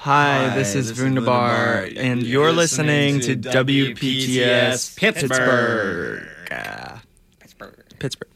Hi, this is Wunderbar, and you're listening to WPTS Pittsburgh. Pittsburgh.